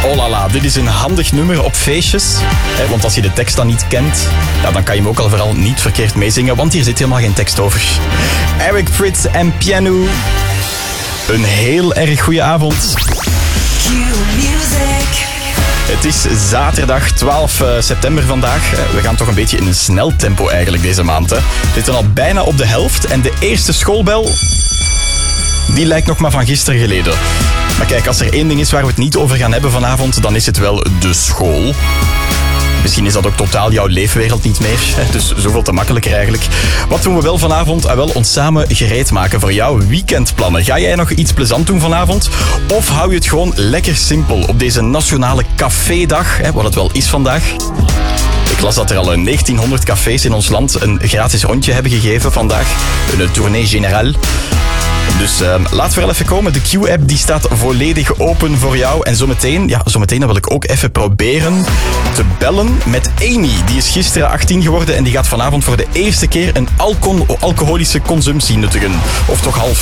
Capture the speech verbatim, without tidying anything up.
Oh la la, dit is een handig nummer op feestjes. Hè, want als je de tekst dan niet kent, ja, dan kan je hem ook al vooral niet verkeerd meezingen, want hier zit helemaal geen tekst over. Eric Prydz en Piano. Een heel erg goede avond. Het is zaterdag twaalf september vandaag. We gaan toch een beetje in een snel tempo eigenlijk deze maand. Hè. We zitten al bijna op de helft en de eerste schoolbel, die lijkt nog maar van gisteren geleden. Maar kijk, als er één ding is waar we het niet over gaan hebben vanavond, dan is het wel de school. Misschien is dat ook totaal jouw leefwereld niet meer. Dus zoveel te makkelijker eigenlijk. Wat doen we wel vanavond? Ah, wel, ons samen gereed maken voor jouw weekendplannen. Ga jij nog iets plezant doen vanavond? Of hou je het gewoon lekker simpel op deze nationale cafédag, wat het wel is vandaag? Ik las dat er al negentienhonderd cafés in ons land een gratis rondje hebben gegeven vandaag. Een tournee générale. Dus uh, laat vooral even komen. De Q-app die staat volledig open voor jou. En zometeen, ja, zometeen wil ik ook even proberen te bellen met Amy. Die is gisteren achttien geworden en die gaat vanavond voor de eerste keer een alco- alcoholische consumptie nuttigen. Of toch half